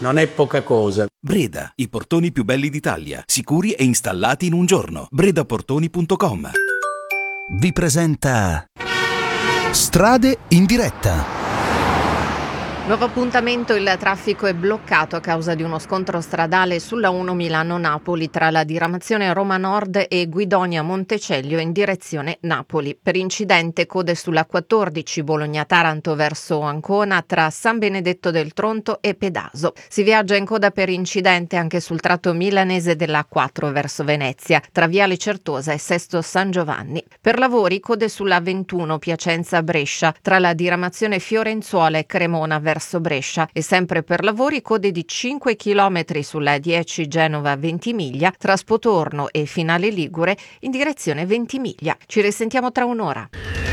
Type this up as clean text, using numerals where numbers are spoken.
non è poca cosa. Breda, i portoni più belli d'Italia, sicuri e installati in un giorno. bredaportoni.com vi presenta Strade in diretta. Nuovo appuntamento, il traffico è bloccato a causa di uno scontro stradale sulla 1 Milano-Napoli tra la diramazione Roma Nord e Guidonia Montecelio in direzione Napoli. Per incidente code sulla 14 Bologna-Taranto verso Ancona tra San Benedetto del Tronto e Pedaso. Si viaggia in coda per incidente anche sul tratto milanese della A4 verso Venezia tra Viale Certosa e Sesto San Giovanni. Per lavori code sulla 21 Piacenza-Brescia tra la diramazione Fiorenzuola e Cremona verso Brescia e sempre per lavori code di 5 km sulla 10 Genova-Ventimiglia tra Spotorno e Finale Ligure in direzione Ventimiglia. Ci risentiamo tra un'ora.